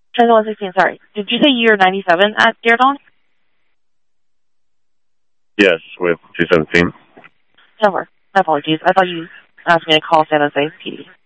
Transit 116, sorry. Did you say year 97 at Deer Dawn? Yes, with 217. Never. My apologies. I thought you asked me to call San Jose PD.